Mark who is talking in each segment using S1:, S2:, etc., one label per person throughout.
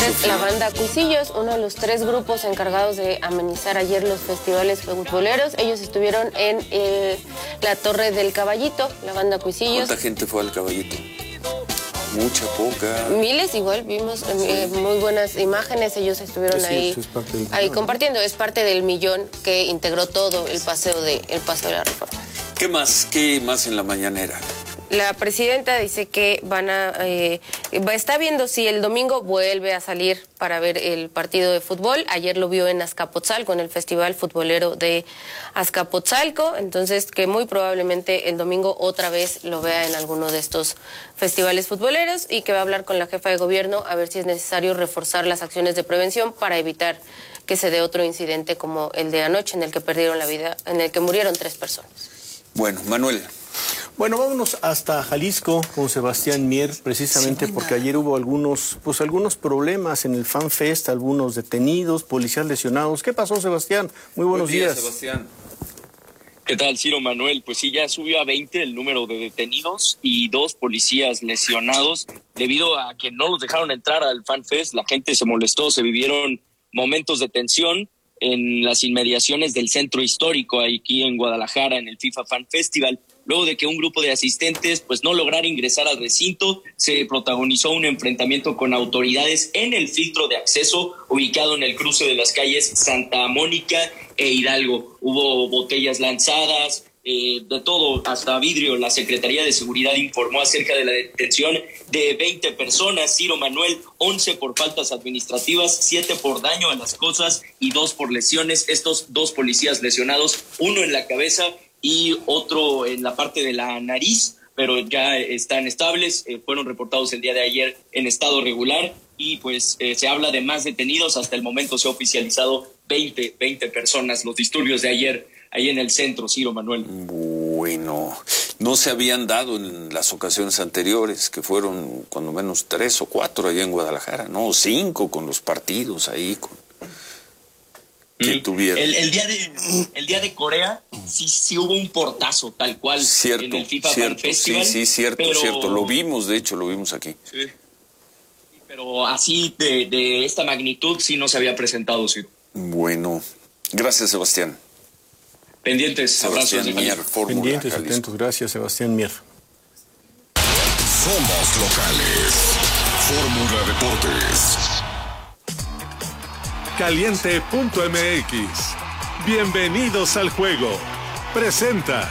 S1: es la banda Cuisillos, uno de los 3 grupos encargados de amenizar ayer los festivales futboleros. Ellos estuvieron en la Torre del Caballito, la banda Cuisillos.
S2: ¿Cuánta gente fue al Caballito? Mucha, poca.
S1: Miles, igual vimos muy buenas imágenes. Ellos estuvieron ahí compartiendo. Es parte del millón que integró todo el paseo de la Reforma.
S2: ¿Qué más en la mañanera?
S1: La presidenta dice que está viendo si el domingo vuelve a salir para ver el partido de fútbol. Ayer lo vio en Azcapotzalco, en el Festival Futbolero de Azcapotzalco. Entonces, que muy probablemente el domingo otra vez lo vea en alguno de estos festivales futboleros y que va a hablar con la jefa de gobierno a ver si es necesario reforzar las acciones de prevención para evitar que se dé otro incidente como el de anoche en el que perdieron la vida, en el que murieron 3 personas.
S2: Bueno, Manuel.
S3: Bueno, vámonos hasta Jalisco con Sebastián Mier, precisamente porque ayer hubo algunos problemas en el Fan Fest, algunos detenidos, policías lesionados. ¿Qué pasó, Sebastián? Muy buenos días.
S2: Sebastián.
S4: ¿Qué tal, Ciro Manuel? Pues sí, ya subió a 20 el número de detenidos y 2 policías lesionados debido a que no los dejaron entrar al Fan Fest. La gente se molestó, se vivieron momentos de tensión en las inmediaciones del centro histórico aquí en Guadalajara, en el FIFA Fan Festival. Luego de que un grupo de asistentes pues no lograra ingresar al recinto, se protagonizó un enfrentamiento con autoridades en el filtro de acceso ubicado en el cruce de las calles Santa Mónica e Hidalgo. Hubo botellas lanzadas, de todo, hasta vidrio. La Secretaría de Seguridad informó acerca de la detención de 20 personas, Ciro Manuel, 11 por faltas administrativas, 7 por daño a las cosas y 2 por lesiones. Estos 2 policías lesionados, uno en la cabeza y otro en la parte de la nariz, pero ya están estables, fueron reportados el día de ayer en estado regular y pues se habla de más detenidos. Hasta el momento se ha oficializado 20 personas, los disturbios de ayer ahí en el centro, Ciro Manuel.
S2: Bueno, no se habían dado en las ocasiones anteriores, que fueron cuando menos 3 o 4 allá en Guadalajara, ¿no? 5 con los partidos ahí que tuvieron.
S4: El día de Corea sí hubo un portazo tal cual en el FIFA Fan Festival.
S2: Sí, cierto. Lo vimos, de hecho, lo vimos aquí.
S4: Sí. Pero así de esta magnitud sí no se había presentado, sí.
S2: Bueno, gracias, Sebastián.
S4: Pendientes,
S2: Sebastián
S4: abrazos.
S2: Mier, Fórmula
S3: Pendientes,
S2: Jalisco.
S3: atentos, gracias, Sebastián Mier.
S5: Somos locales. Fórmula Deportes.
S6: Caliente.mx. Bienvenidos al juego. Presenta.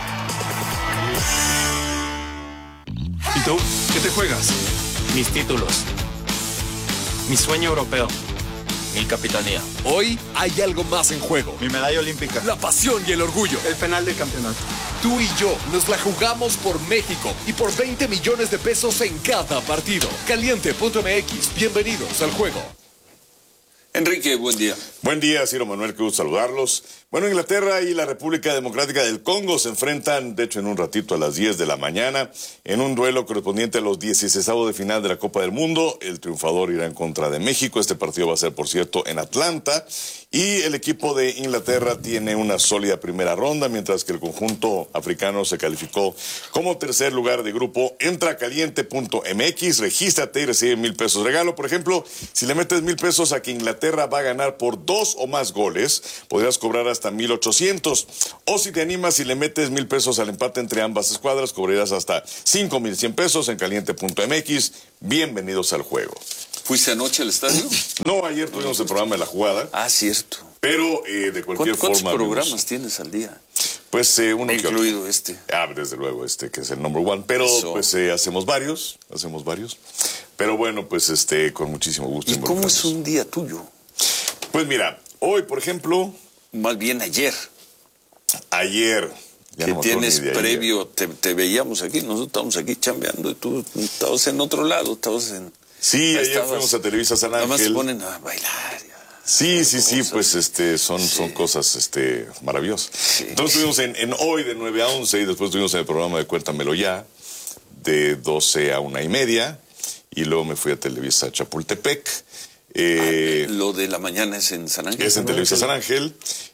S6: ¿Y tú? ¿Qué te juegas?
S7: Mis títulos. Mi sueño europeo. Mi capitanía.
S5: Hoy hay algo más en juego.
S7: Mi medalla olímpica.
S5: La pasión y el orgullo.
S7: El penal del campeonato.
S5: Tú y yo nos la jugamos por México y por 20 millones de pesos en cada partido. Caliente.mx. Bienvenidos al juego.
S2: Enrique, buen día.
S8: Buen día, Ciro Manuel, qué gusto saludarlos. Bueno, Inglaterra y la República Democrática del Congo se enfrentan, de hecho, en un ratito a las 10 de la mañana, en un duelo correspondiente a los 16avos de final de la Copa del Mundo. El triunfador irá en contra de México. Este partido va a ser, por cierto, en Atlanta. Y el equipo de Inglaterra tiene una sólida primera ronda, mientras que el conjunto africano se calificó como tercer lugar de grupo. Entra a caliente.mx, regístrate y recibe 1,000 pesos regalo. Por ejemplo, si le metes 1,000 pesos a que Inglaterra va a ganar por 2 o más goles, podrías cobrar hasta 1,800. O si te animas y le metes 1,000 pesos al empate entre ambas escuadras, cobrarás hasta 5,100 pesos en caliente.mx. Bienvenidos al juego.
S2: ¿Fuiste anoche al estadio?
S8: No, ayer tuvimos el programa de la jugada.
S2: Ah, cierto.
S8: Pero de cualquier forma...
S2: ¿Cuántos programas tienes al día?
S8: Pues uno
S2: incluido este.
S8: Desde luego que es el number one. Pero pues hacemos varios. Pero bueno, pues con muchísimo gusto.
S2: ¿Y cómo es un día tuyo?
S8: Pues mira, hoy, por ejemplo...
S2: Más bien ayer.
S8: Ayer.
S2: Que tienes previo, te veíamos aquí, nosotros estamos aquí chambeando y tú estabas en otro lado, estabas en...
S8: Sí, ayer fuimos a Televisa San Ángel.
S2: Nada más se ponen a bailar.
S8: Sí, pues son cosas maravillosas. Sí. Entonces estuvimos en hoy de 9 a 11 y después estuvimos en el programa de Cuéntamelo Ya de 12 a 1:30 y luego me fui a Televisa Chapultepec.
S2: Lo de la mañana es en San Ángel.
S8: Es en Televisa San Ángel.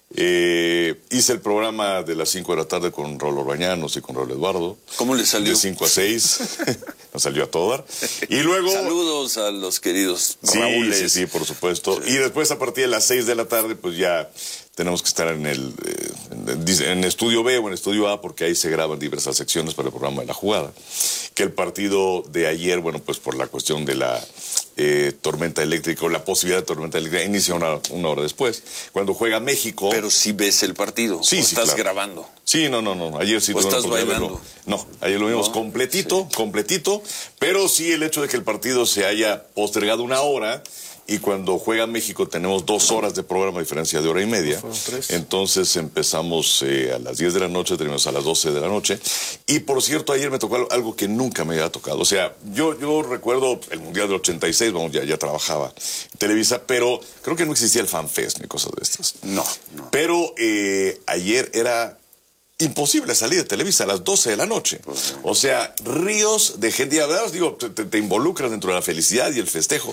S8: Hice el programa de las 5 de la tarde con Raúl Orbañanos y con Raúl Eduardo.
S2: ¿Cómo le salió?
S8: De 5 a 6. Nos salió a todo dar. Y luego...
S2: Saludos a los queridos
S8: Sí,
S2: Raúles.
S8: sí, por supuesto. Sí. Y después, a partir de las 6 de la tarde, pues ya tenemos que estar en Estudio B o en Estudio A, porque ahí se graban diversas secciones para el programa de La Jugada. Que el partido de ayer, bueno, pues por la cuestión de la tormenta eléctrica, o la posibilidad de tormenta eléctrica, inicia una hora después. Cuando juega México...
S2: Pero sí ves el partido,
S8: sí, sí,
S2: estás
S8: claro.
S2: grabando.
S8: Sí, no, ayer sí.
S2: ¿O estás bailando?
S8: No, ayer lo vimos completito, pero sí el hecho de que el partido se haya postergado una hora, y cuando juega México tenemos 2 horas de programa, a diferencia de hora y media. Entonces empezamos a las 10 de la noche, terminamos a las 12 de la noche. Y por cierto, ayer me tocó algo que nunca me había tocado. O sea, yo recuerdo el Mundial del 86, vamos, ya trabajaba en Televisa, pero creo que no existía el FanFest ni cosas de estas.
S2: No.
S8: Pero ayer era... imposible salir de Televisa a las 12 de la noche. O sea, ríos de gente. Y a ver, digo, te involucras dentro de la felicidad y el festejo.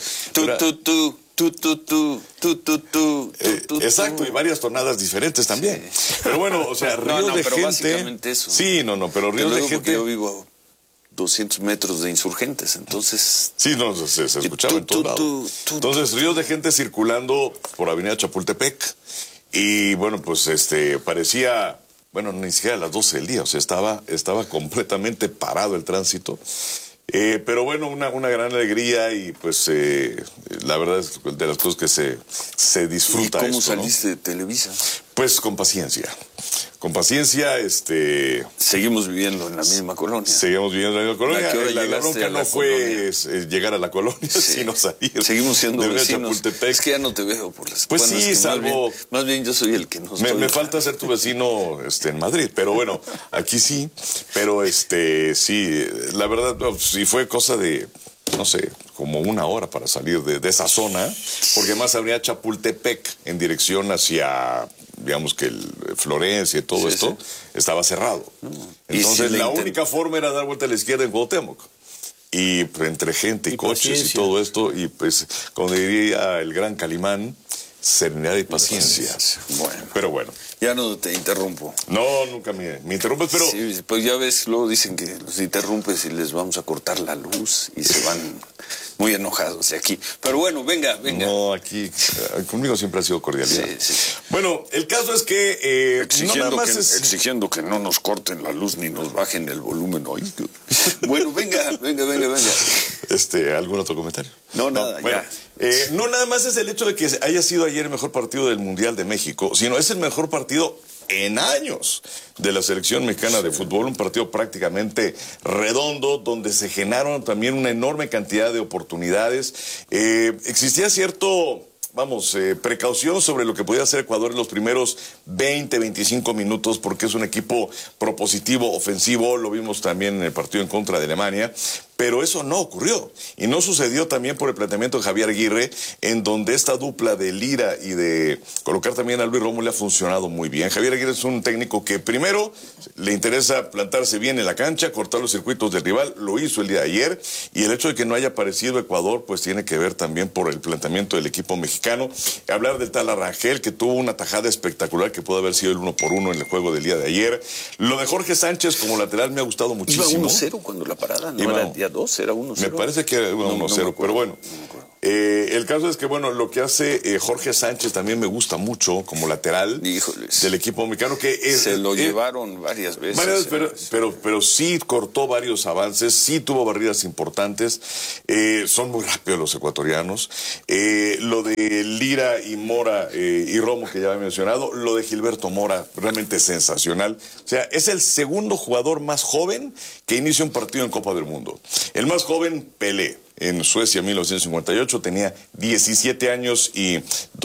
S8: Exacto, y varias tonadas diferentes también. Sí. Pero bueno, o sea, ríos de
S2: pero
S8: gente.
S2: Básicamente eso.
S8: Sí, pero ríos de gente.
S2: Yo vivo a 200 metros de Insurgentes, entonces...
S8: Sí, se escuchaba en todos lados. Entonces, ríos de gente circulando por Avenida Chapultepec. Y bueno, pues parecía... Bueno, ni siquiera a las 12 del día, o sea, estaba completamente parado el tránsito. Pero bueno, una gran alegría, y pues la verdad es de las cosas que se disfruta.
S2: ¿Y cómo
S8: esto,
S2: saliste de Televisa?
S8: Pues con paciencia.
S2: Seguimos viviendo en la misma colonia.
S8: Seguimos viviendo en la misma colonia. La bronca no fue llegar a la colonia, sino salir.
S2: Seguimos siendo vecinos.
S8: Chapultepec.
S2: Es que ya no te veo por las...
S8: Pues bueno, sí, es salvo...
S2: Más bien yo soy el que no estoy...
S8: Me falta ser tu vecino en Madrid, pero bueno, aquí sí. Pero sí, la verdad, sí fue cosa de... no sé, como una hora para salir de esa zona, porque más habría Chapultepec en dirección hacia, digamos que Florencia y todo esto, estaba cerrado. Entonces la única forma era dar vuelta a la izquierda en Cuauhtémoc. Y pues, entre gente y coches paciencia. Y todo esto, y pues, como diría el gran Calimán, serenidad y paciencia.
S2: Bueno.
S8: Pero bueno.
S2: Ya no te interrumpo.
S8: No, nunca me interrumpes, pero...
S2: Sí, pues ya ves, luego dicen que los interrumpes y les vamos a cortar la luz y se van muy enojados de aquí. Pero bueno, venga.
S8: No, aquí conmigo siempre ha sido cordialidad.
S2: Sí.
S8: Bueno, el caso es que...
S2: exigiendo que no nos corten la luz ni nos bajen el volumen hoy. Bueno, venga.
S8: ¿Algún otro comentario?
S2: No, nada,
S8: bueno,
S2: ya.
S8: No nada más es el hecho de que haya sido ayer el mejor partido del Mundial de México, sino es el mejor partido en años de la selección mexicana de fútbol, un partido prácticamente redondo, donde se generaron también una enorme cantidad de oportunidades. Existía cierto... precaución sobre lo que podía hacer Ecuador en los primeros 20, 25 minutos, porque es un equipo propositivo, ofensivo, lo vimos también en el partido en contra de Alemania, pero eso no ocurrió, y no sucedió también por el planteamiento de Javier Aguirre, en donde esta dupla de Lira y de colocar también a Luis Romo le ha funcionado muy bien. Javier Aguirre es un técnico que primero le interesa plantarse bien en la cancha, cortar los circuitos del rival, lo hizo el día de ayer, y el hecho de que no haya aparecido Ecuador, pues tiene que ver también por el planteamiento del equipo mexicano. Hablar del tal Arrangel, que tuvo una tajada espectacular que pudo haber sido el 1-por-1 en el juego del día de ayer. Lo de Jorge Sánchez como lateral me ha gustado muchísimo.
S2: Iba 1-0 cuando la parada, no era el día 2, era 1-0.
S8: Me parece que era 1-0, pero bueno. El caso es que, bueno, lo que hace Jorge Sánchez también me gusta mucho como lateral del equipo mexicano, que
S2: se lo llevaron varias veces.
S8: Pero sí cortó varios avances, sí tuvo barridas importantes. Son muy rápidos los ecuatorianos. Lo de Lira y Mora y Romo, que ya había mencionado. Lo de Gilberto Mora, realmente sensacional. O sea, es el segundo jugador más joven que inicia un partido en Copa del Mundo. El más joven, Pelé. En Suecia, 1958, tenía 17 años y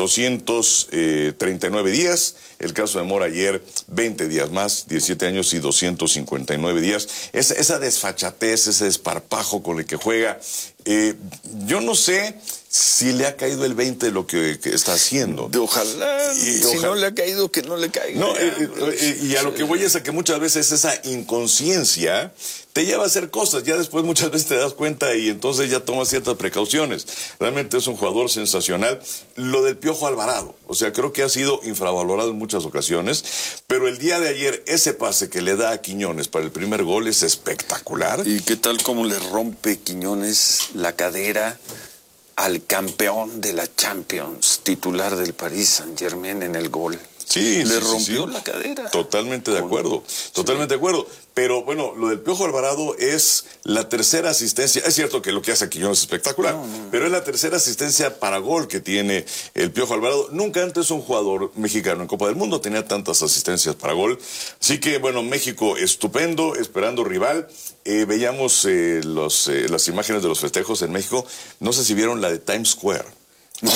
S8: 239 días. El caso de Mora ayer, 20 días más, 17 años y 259 días. Esa desfachatez, ese desparpajo con el que juega. Yo no sé si le ha caído el 20 de lo que está haciendo.
S2: Ojalá, no le ha caído, que no le caiga.
S8: No, y a lo que voy es a que muchas veces esa inconsciencia te lleva a hacer cosas. Ya después muchas veces te das cuenta y entonces ya tomas ciertas precauciones. Realmente es un jugador sensacional. Lo del Piojo Alvarado, o sea, creo que ha sido infravalorado en muchas ocasiones, pero el día de ayer ese pase que le da a Quiñones para el primer gol es espectacular.
S2: ¿Y qué tal cómo le rompe Quiñones la cadera al campeón de la Champions, titular del Paris Saint-Germain en el gol?
S8: Sí,
S2: le rompió la cadera.
S8: Totalmente de acuerdo, totalmente de acuerdo. Pero bueno, lo del Piojo Alvarado es la tercera asistencia. Es cierto que lo que hace a Quiñones es espectacular, pero es la tercera asistencia para gol que tiene el Piojo Alvarado. Nunca antes un jugador mexicano en Copa del Mundo tenía tantas asistencias para gol. Así que bueno, México estupendo, esperando rival. Veíamos las imágenes de los festejos en México. No sé si vieron la de Times Square.
S2: No.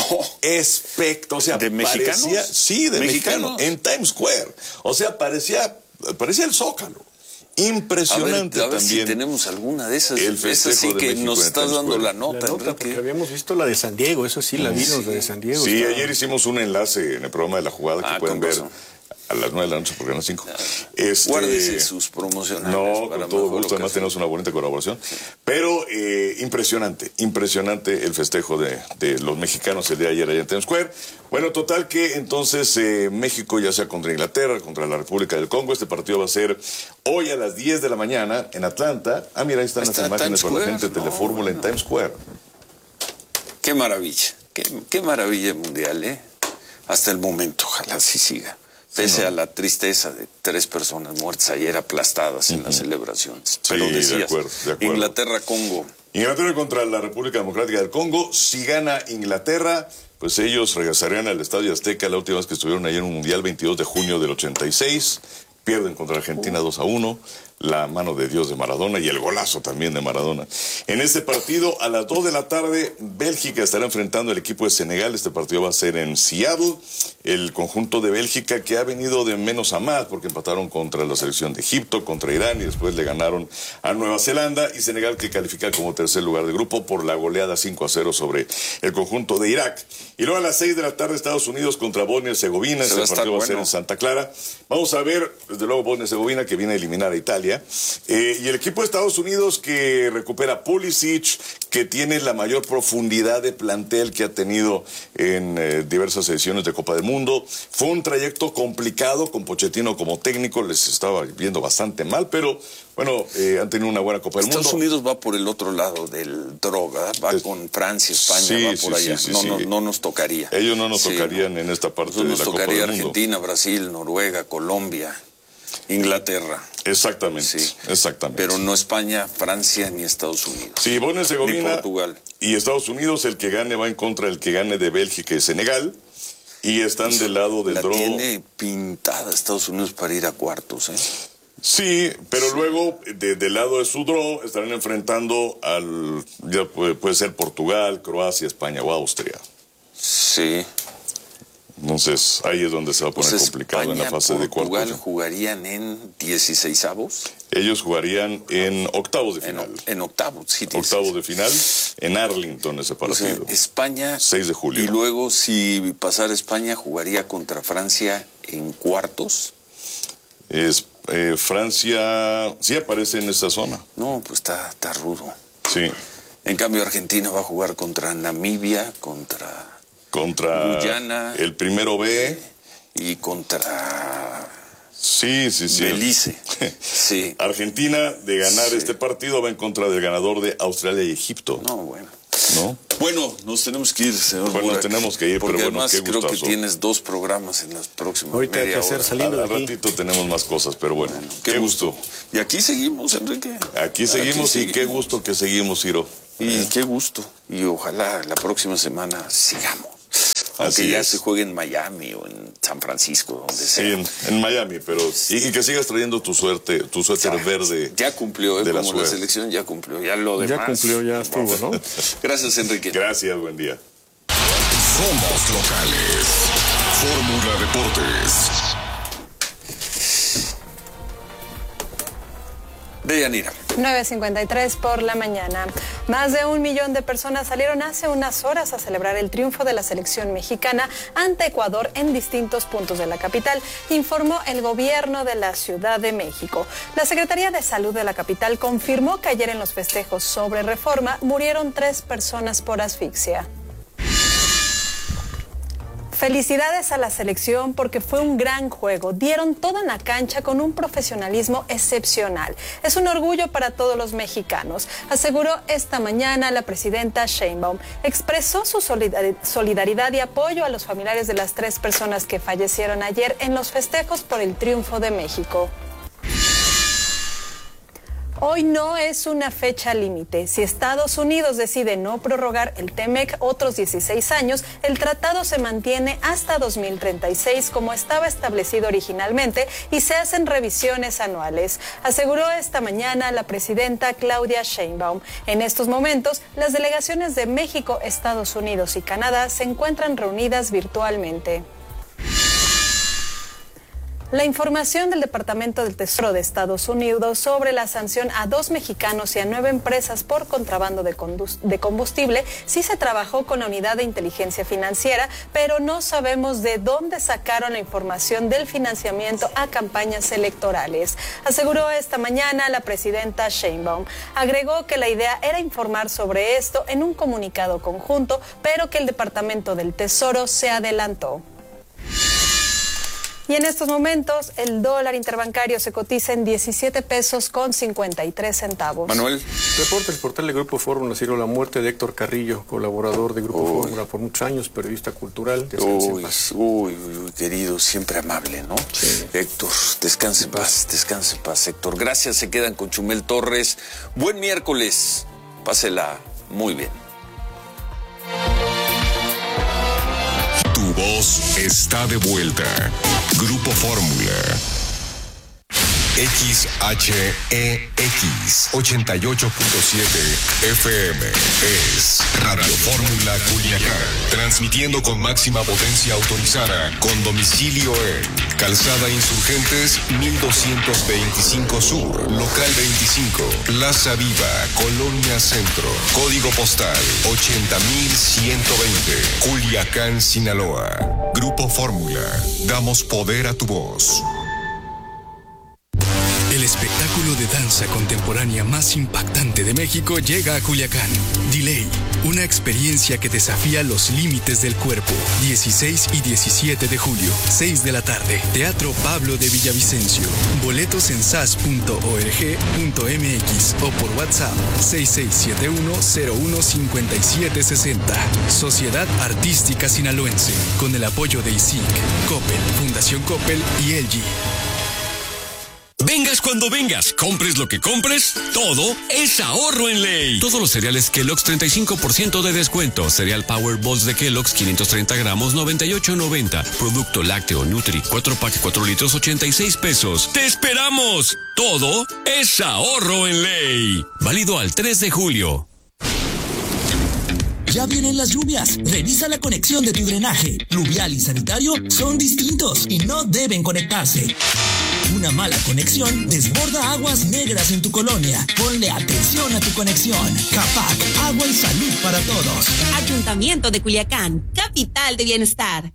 S8: O sea,
S2: ¿de mexicanos?
S8: Sí, de mexicanos. En Times Square. O sea, parecía el Zócalo. Impresionante
S2: a ver
S8: también.
S2: Si tenemos alguna de esas.
S8: El festejo
S2: sí
S8: de
S2: que
S8: México
S2: nos estás dando la nota,
S3: porque habíamos visto la de San Diego, eso sí, la vimos, la de San Diego.
S8: Sí, ayer hicimos un enlace en el programa de La Jugada que pueden ver a las 9 de la noche por Canal 5.
S2: Guárdese sus promocionales.
S8: No, con todo gusto, además tenemos una bonita colaboración. Pero impresionante el festejo de los mexicanos el día de ayer allá en Times Square. Bueno, total que entonces México, ya sea contra Inglaterra, contra la República del Congo, este partido va a ser hoy a las 10 de la mañana en Atlanta. Ah, mira, ahí están las imágenes con la gente de Telefórmula en Times Square.
S2: Qué maravilla, qué maravilla mundial, ¿eh? Hasta el momento, ojalá así siga. Pese a la tristeza de 3 personas muertas ayer aplastadas en las celebraciones. Pero
S8: Sí,
S2: decías,
S8: de acuerdo.
S2: Inglaterra-Congo.
S8: Inglaterra contra la República Democrática del Congo. Si gana Inglaterra, pues ellos regresarían al Estadio Azteca la última vez que estuvieron ayer en un Mundial, 22 de junio del 86. Pierden contra Argentina 2-1. La mano de Dios de Maradona y el golazo también de Maradona. En este partido, a las 2 de la tarde, Bélgica estará enfrentando al equipo de Senegal. Este partido va a ser en Seattle. El conjunto de Bélgica que ha venido de menos a más porque empataron contra la selección de Egipto, contra Irán y después le ganaron a Nueva Zelanda. Y Senegal que califica como tercer lugar de grupo por la goleada 5-0 sobre el conjunto de Irak. Y luego a las 6 de la tarde, Estados Unidos contra Bosnia-Herzegovina. Este partido va a ser en Santa Clara. Vamos a ver, desde luego, Bosnia-Herzegovina que viene a eliminar a Italia. Y el equipo de Estados Unidos que recupera Pulisic, que tiene la mayor profundidad de plantel que ha tenido en diversas ediciones de Copa del Mundo. Fue un trayecto complicado con Pochettino como técnico, les estaba viendo bastante mal, pero bueno, han tenido una buena Copa del Mundo.
S2: Estados Unidos va por el otro lado del droga, va con Francia, España, va por allá. No nos tocaría.
S8: Ellos no nos tocarían en esta parte de la Copa del Mundo. Nos tocaría
S2: Argentina, Brasil, Noruega, Colombia, Inglaterra.
S8: Exactamente, exactamente.
S2: Pero no España, Francia ni Estados Unidos.
S8: Sí, Bosnia-Herzegovina
S2: ni Portugal.
S8: Y Estados Unidos, el que gane va en contra del que gane de Bélgica y Senegal. Y están del lado del draw.
S2: Tiene pintada Estados Unidos para ir a cuartos, ¿eh?
S8: Sí, pero luego del lado de su draw estarán enfrentando ya puede ser Portugal, Croacia, España o Austria.
S2: Sí.
S8: Entonces, ahí es donde se va a poner complicado
S2: España,
S8: en la fase de cuartos.
S2: ¿Portugal jugarían en 16avos?
S8: Ellos jugarían en octavos de final.
S2: En octavos, sí.
S8: Octavos de final en Arlington ese partido.
S2: O sea, España.
S8: 6 de julio.
S2: Y luego, si pasara España, jugaría contra Francia en cuartos.
S8: Francia sí aparece en esa zona.
S2: No, pues está rudo.
S8: Sí.
S2: En cambio, Argentina va a jugar contra Namibia, contra Guyana,
S8: el primero B
S2: y contra
S8: sí.
S2: Belice. Sí.
S8: Argentina, de ganar este partido, va en contra del ganador de Australia y Egipto.
S2: No, bueno.
S8: ¿No?
S2: Bueno, nos tenemos que ir, señor.
S8: Bueno, tenemos que ir,
S2: porque
S8: pero bueno,
S2: además
S8: qué gustazo.
S2: Creo que tienes 2 programas en las próximas
S3: ahorita
S2: media
S3: hay que hacer
S2: hora.
S3: saliendo de
S8: Al
S3: aquí.
S8: ratito tenemos más cosas, pero bueno, qué gusto.
S2: Y aquí seguimos, Enrique.
S8: Aquí seguimos y qué gusto que seguimos, Ciro.
S2: Y qué gusto. Y ojalá la próxima semana sigamos. Aunque ya se juegue en Miami o en San Francisco, donde sea.
S8: Sí, en Miami, pero y que sigas trayendo tu suéter verde.
S2: Ya cumplió, como la selección ya cumplió. Ya lo demás.
S3: Ya cumplió, ya estuvo, ¿no?
S2: Gracias, Enrique.
S8: Gracias, buen día.
S5: Somos locales. Fórmula Deportes.
S2: Deyanira.
S9: 9:53 por la mañana. Más de 1 millón de personas salieron hace unas horas a celebrar el triunfo de la selección mexicana ante Ecuador en distintos puntos de la capital, informó el gobierno de la Ciudad de México. La Secretaría de Salud de la capital confirmó que ayer en los festejos sobre Reforma murieron 3 personas por asfixia. Felicidades a la selección porque fue un gran juego. Dieron todo en la cancha con un profesionalismo excepcional. Es un orgullo para todos los mexicanos, aseguró esta mañana la presidenta Sheinbaum. Expresó su solidaridad y apoyo a los familiares de las 3 personas que fallecieron ayer en los festejos por el triunfo de México. Hoy no es una fecha límite. Si Estados Unidos decide no prorrogar el TEMEC otros 16 años, el tratado se mantiene hasta 2036 como estaba establecido originalmente y se hacen revisiones anuales, aseguró esta mañana la presidenta Claudia Sheinbaum. En estos momentos, las delegaciones de México, Estados Unidos y Canadá se encuentran reunidas virtualmente. La información del Departamento del Tesoro de Estados Unidos sobre la sanción a 2 mexicanos y a 9 empresas por contrabando de combustible sí se trabajó con la Unidad de Inteligencia Financiera, pero no sabemos de dónde sacaron la información del financiamiento a campañas electorales, aseguró esta mañana la presidenta Sheinbaum. Agregó que la idea era informar sobre esto en un comunicado conjunto, pero que el Departamento del Tesoro se adelantó. Y en estos momentos, el dólar interbancario se cotiza en 17 pesos con 53 centavos.
S2: Manuel.
S3: Reporta el portal de Grupo Fórmula, Ciro, la muerte de Héctor Carrillo, colaborador de Grupo Fórmula por muchos años, periodista cultural.
S2: Uy, querido, siempre amable, ¿no? Sí. Héctor, descanse en paz, Héctor. Gracias, se quedan con Chumel Torres. Buen miércoles, pásela muy bien.
S10: Tu voz está de vuelta. Grupo Fórmula. XHEX 88.7 FM es Radio Fórmula Culiacán, transmitiendo con máxima potencia autorizada, con domicilio en Calzada Insurgentes 1225 Sur, Local 25, Plaza Viva, Colonia Centro, Código Postal 80120, Culiacán, Sinaloa. Grupo Fórmula, damos poder a tu voz.
S11: El espectáculo de danza contemporánea más impactante de México llega a Culiacán. Delay, una experiencia que desafía los límites del cuerpo. 16 y 17 de julio, 6 de la tarde. Teatro Pablo de Villavicencio. Boletos en sas.org.mx o por WhatsApp 6671015760. Sociedad Artística Sinaloense, con el apoyo de ISIC, Coppel, Fundación Coppel y LG.
S12: Vengas cuando vengas, compres lo que compres, todo es ahorro en Ley. Todos los cereales Kellogg's 35% de descuento. Cereal Power Balls de Kellogg's 530 gramos 98.90. Producto lácteo Nutri 4 pack 4 litros 86 pesos. ¡Te esperamos! Todo es ahorro en Ley. Válido al 3 de julio.
S13: Ya vienen las lluvias. Revisa la conexión de tu drenaje. Pluvial y sanitario son distintos y no deben conectarse. Una mala conexión desborda aguas negras en tu colonia. Ponle atención a tu conexión. CAPAC, agua y salud para todos.
S14: Ayuntamiento de Culiacán, capital de bienestar.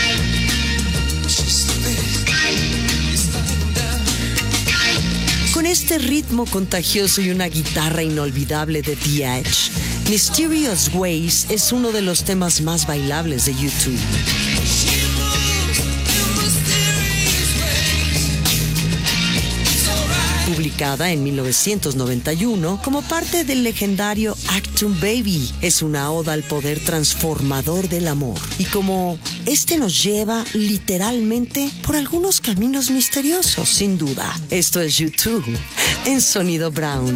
S15: Con este ritmo contagioso y una guitarra inolvidable de The Edge, Mysterious Ways es uno de los temas más bailables de YouTube. Publicada en 1991 como parte del legendario Actum Baby, es una oda al poder transformador del amor y como este nos lleva literalmente por algunos caminos misteriosos, sin duda. Esto es YouTube en Sonido Brown.